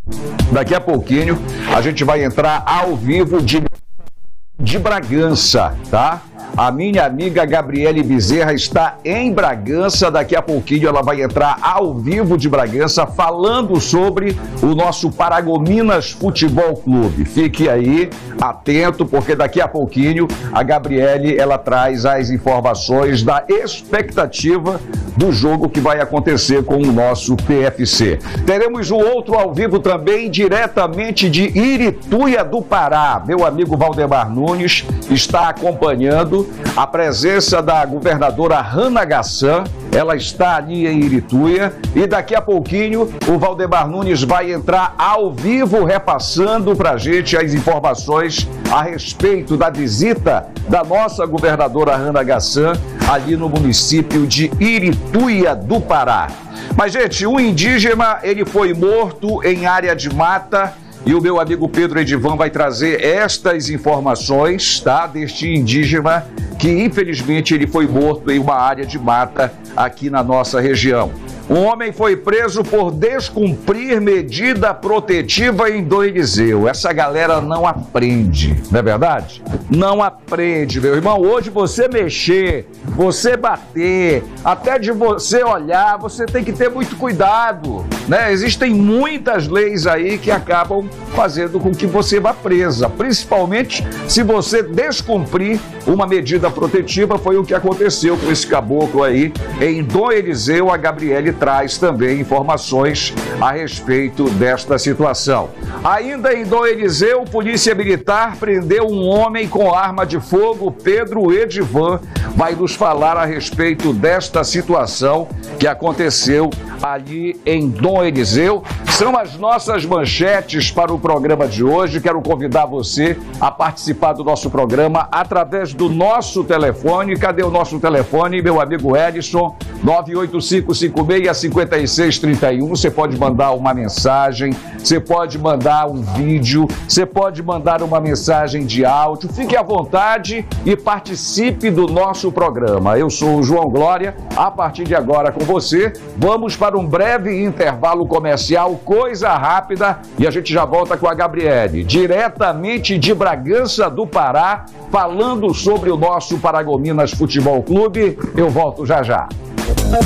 Daqui a pouquinho a gente vai entrar ao vivo de Bragança, tá? A minha amiga Gabriele Bezerra está em Bragança. Daqui a pouquinho ela vai entrar ao vivo de Bragança falando sobre o nosso Paragominas Futebol Clube. Fique aí atento, porque daqui a pouquinho a Gabriele ela traz as informações da expectativa do jogo que vai acontecer com o nosso PFC. Teremos um outro ao vivo também, diretamente de Irituia do Pará. Meu amigo Valdemar Nunes está acompanhando a presença da governadora Hanna Gassan. Ela está ali em Irituia e daqui a pouquinho o Valdemar Nunes vai entrar ao vivo repassando para a gente as informações a respeito da visita da nossa governadora Hanna Gassan ali no município de Irituia do Pará. Mas, gente, um indígena, ele foi morto em área de mata. E o meu amigo Pedro Edivan vai trazer estas informações, tá? Deste indígena que, infelizmente, ele foi morto em uma área de mata aqui na nossa região. Um homem foi preso por descumprir medida protetiva em Dom Eliseu. Essa galera não aprende, não é verdade? Não aprende, meu irmão. Hoje você mexer, você bater, até de você olhar, você tem que ter muito cuidado, né? Existem muitas leis aí que acabam fazendo com que você vá presa, principalmente se você descumprir uma medida protetiva. Foi o que aconteceu com esse caboclo aí em Dom Eliseu. A Gabriele traz também informações a respeito desta situação. Ainda em Dom Eliseu, Polícia Militar prendeu um homem com arma de fogo. Pedro Edivan vai nos falar a respeito desta situação que aconteceu ali em Dom Eliseu. São as nossas manchetes para o programa de hoje. Quero convidar você a participar do nosso programa através do nosso telefone. Cadê o nosso telefone, meu amigo Edson? 985565631. Você pode mandar uma mensagem, você pode mandar um vídeo, você pode mandar uma mensagem de áudio. Fique à vontade e participe do nosso programa. Eu sou o João Glória. A partir de agora com você, vamos para um breve intervalo comercial, coisa rápida, e a gente já volta com a Gabriele, diretamente de Bragança do Pará, falando sobre o nosso Paragominas Futebol Clube. Eu volto já já.